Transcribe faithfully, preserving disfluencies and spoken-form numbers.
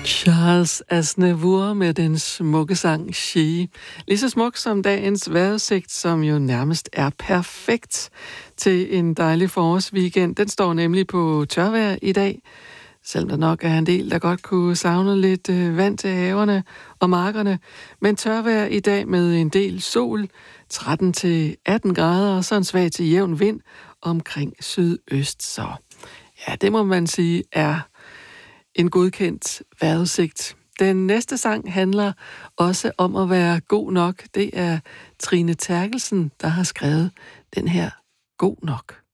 Charles Aznavour med den smukke sang She. Lige så smuk som dagens vejrudsigt, som jo nærmest er perfekt til en dejlig forårsweekend. Den står nemlig på tørvejr i dag, selvom der nok er en del, der godt kunne savne lidt øh, vand til haverne og markerne. Men tørvejr i dag med en del sol, tretten til atten grader og så en svag til jævn vind omkring sydøst. Så ja, det må man sige er en godkendt vejrudsigt. Den næste sang handler også om at være god nok. Det er Trine Terkelsen, der har skrevet den her God nok.